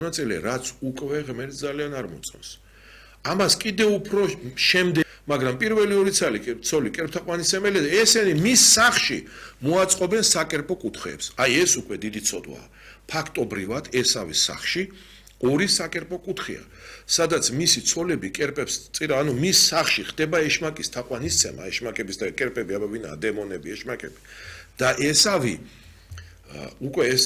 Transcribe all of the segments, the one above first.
მონაწილე, რაც უკვე ღმერთს ძალიან არ მოწონს. ამას კიდევ უფრო შემდეგ, მაგრამ პირველი ორი ცოლი კერპთაყვანისმელი ესენი მის სახში მოაწყობენ საკერპო კუთხეებს. აი ეს უკვე დიდი ცოდვაა. ფაქტობრივად ესავის სახში ორი საკერპო კუთხეა, სადაც მისი ცოლები კერპებს წირა, ანუ მის სახში ხდება ეშმაკის თაყვანისცემა, ეშმაკების და კერპები აბავინაა, დემონები, ეშმაკები. და ესავი უკვე ეს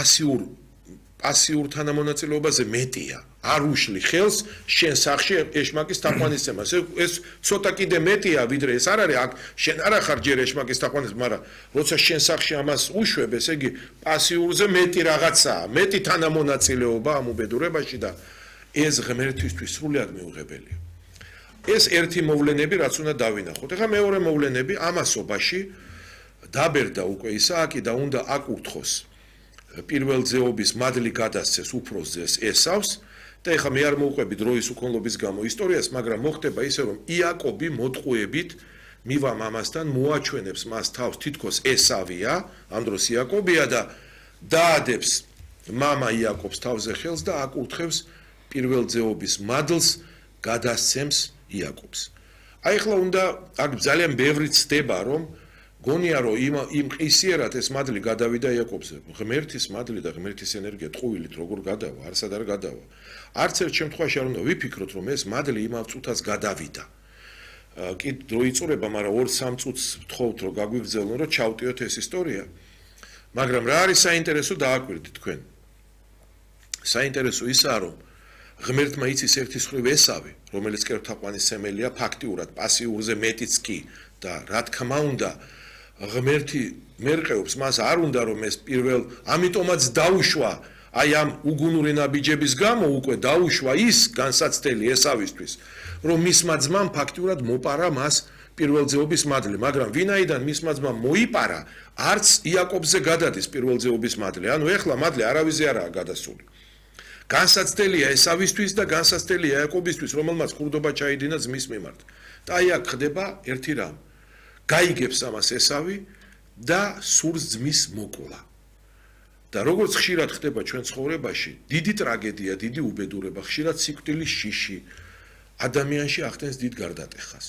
პასიურ თანამონაწილეობაზე მეტია. არ უშლი ხელს შენ სახში ეშმაკის თაყვანისცემას. ეს ცოტა კიდე მეტია, ვიდრე ეს არ არის, აქ შენ არ ახარ ჯერ ეშმაკის თაყვანისცემა, მაგრამ როცა შენ სახში ამას უშვებ, ესე იგი პასიურზე მეტი რაღაცაა, მეტი თანამონაწილეობა ამ უბედურებაში და ეს ღმერთისთვის სრულად მიუღებელია. ეს ერთი მოვლენები, რაც უნდა დავინახოთ. ეხლა მეორე მოვლენები ამასობაში დაბერდა უკვე ისააკი და უნდა აკურთხოს პირველ ძეობის მადლი გადასცეს უფროს ძეს ესავს და ეხლა მე არ მოვყვები დროის უქონლობის გამო ისტორიას, მაგრამ მოხდება ისე რომ იაკობი მოტყუებით მივა მამასთან მოაჩვენებს მას თავს თითქოს ესავია, ამ დროს იაკობია და დაადებს მამა იაკობს თავზე ხელს და აკურთხებს პირველ ძეობის მადლს გადასცემს იაკობს. აი ეხლა უნდა აქ ძალიან ბევრი ცდება რომ გონია რომ იმ ყისიერად ეს მადლი გადავიდა იაკობზე. ღმერთის მადლი და ღმერთის ენერგია ტყუილით როგორ გადავა, არსად არ გადავა. არც ერთ შემთხვევაში არ უნდა ვიფიქროთ რომ ეს მადლი იმავ წუთას გადავიდა. კი დრო იწურება, მაგრამ 2-3 წუთს ვთხოვთ რომ გაგვიგრძელონ რომ ჩავტიოთ ეს ისტორია. მაგრამ რა არის საინტერესო დააკვირდით თქვენ. საინტერესო ისაა რომ ღმერთმა იცის ერთის მხრივ ესავი, რომელიც კერპთაყვანისმელია ფაქტიურად პასიურზე მეტიც კი და რა თქმა უნდა ღმერთი მერყეობს მას არ უნდა რომ ეს პირველ ამიტომაც დაუშვა აი ამ უგუნური ნაბიჯების გამო უკვე დაუშვა ის განსაცდელი ესავისთვის რომ მისმა ძმამ ფაქტიურად მოპარა მას პირველ ძეობის მადლი, მაგრამ ვინაიდან მისმა ძმამ მოიპარა არც იაკობზე გადადის პირველ ძეობის მადლი, ანუ ეხლა მადლი არავიზე არაა გადასული. განსაცდელია ესავისთვის და განსაცდელია იაკობისთვის, რომელმაც ხურდობა ჩაიდინა ძმის მიმართ. და აი აქ ხდება ერთი რამ. გაიგებს ამას ესავი და სურს ძმის მოკლა. და როგორც ხშირად ხდება ჩვენ ცხოვრებაში, დიდი ტრაგედია, დიდი უბედურება, ხშირად სიკვდილის შიში ადამიანში ახდენს დიდ გარდატეხას.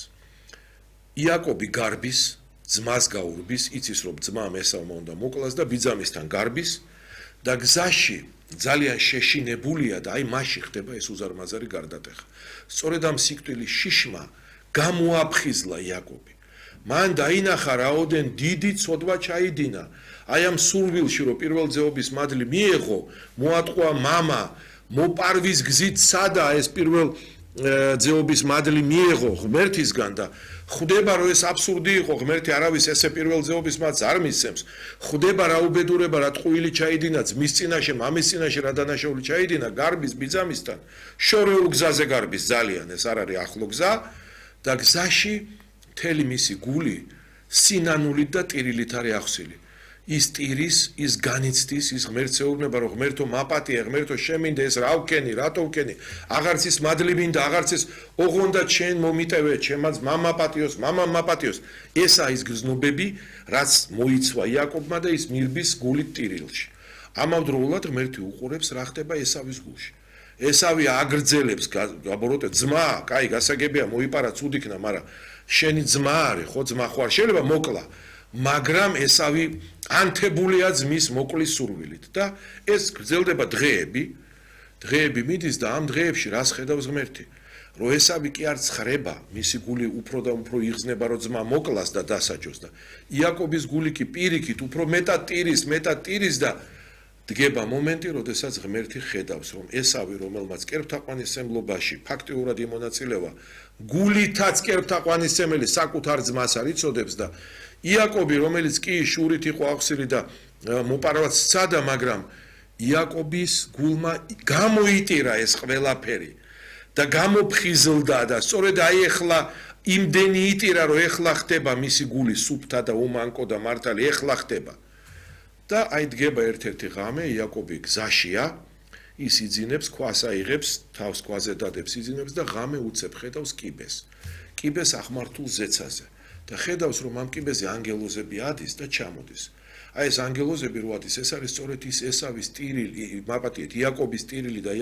იაკობი გარბის, ძმას გაურბის, იცის რომ ძმამ ესავმა უნდა მოკლას და ბიძამისთან გარბის და გზაში ძალიან შეშინებულია და აი მასში ხდება ეს უზარმაზარი გარდატეხა. სწორედ ამ სიკვდილის შიშმა გამოაფხიზლა იაკობი. მან დაინახა რაოდენ დიდი ცოდვა ჩაიდინა. აი ამ სურვილში რომ პირველ ძეობის მადლი მიეღო, მოატყვა მამა, მოპარვის გზით სადა ეს პირველ ძეობის მადლი მიეღო ღმერთისგან და ხვდება რომ ეს აბსურდი იყო, ღმერთი არავის ესე პირველ ძეობის მადლს არ მისცემს. ხვდება რა უბედურება, რა ტყუილი ჩაიდინა ძმის წინაშე, მამის წინაშე რა დანაშაული ჩაიდინა, გარბის ბიძამისთან. შორეულ გზაზე გარბის ძალიან, ეს არ არის ახლო გზა და გზაში მთელი მისი გული სინანულით და ტირილით არის ახსილი. ის ტირის, ის განიცდის, ის ღმერთს ეუბნება რომ ღმერთო მაპატია, ღმერთო შემინდა ეს რა ვქენი, რატო ვქენი, აღარც ის მადლი მინდა, აღარც ეს ოღონდ ჩვენ მომიტევე, ჩემაც მამა პატიოს, მამა მაპატიოს. ესა ის გზნობები, რაც მოიცვა იაკობმა და ის მირბის გულით ტირილში. ამავდროულად ღმერთი უყურებს რა ხდება ესავის გულში. ესავი აგრძელებს გაბოროტე ძმა, კაი გასაგებია მოიპარა ცუდ იქნა, მაგრამ შენი ძმა არის, ხო ძმა ხო არ შეიძლება მოკლა, მაგრამ ესავი ანთებულია ძმის მოკლის სურვილით და ეს გრძელდება დღეები მიდის და ამ დღეებში რას ხედავს ღმერთი, რომ ესავი კი არ ცხრება, მისი გული უფრო და უფრო იღზნება რომ ძმა მოკლას და დასაჯოს და იაკობის გული კი პირიქით უფრო მეტად ტირის და დგება მომენტი, როდესაც ღმერთი ხედავს, რომ ესავი, რომელმაც კერპთაყვანისმლობაში ფაქტიურად იმონაწილევა, გულითაც კერპთაყვანისმელი საკუთარ ძმას არ იცოდებს და იაკობი, რომელიც კი შურით იყო ახსილი და მოპარვაც სცადა, მაგრამ იაკობის გულმა გამოიტირა ეს ყველაფერი და გამოფხიზლდა და სწორედ აი ეხლა იმდენი იტირა, რომ ეხლა ხდება მისი გული სუფთა და უმანკო და მართალი, ეხლა ხდება. და აი დგება ერთ-ერთი ღამე, იაკობი გზაშია, ის იძინებს, ქვას აიღებს, თავს ქვაზე დადებს, იძინებს და ღამე უცებ ხედავს კიბეს ახმართულ ზეცაზე და ხედავს რომ ამ კიბეზე ანგელოზები ადის და ჩამოდის. აი ეს ანგელოზები როადის ეს არის სწორედ ის ესავის ტირილი, მაპატიეთ იაკობის ტირილი და